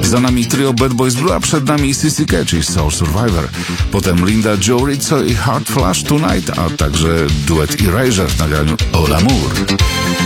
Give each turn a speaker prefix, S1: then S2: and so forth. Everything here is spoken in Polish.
S1: Za nami trio Bad Boys Blue, a przed nami Sissy Catch i Soul Survivor. Potem Linda Joe Rizzo i Hard Flash Tonight, a także duet Erasure w nagraniu All Amour.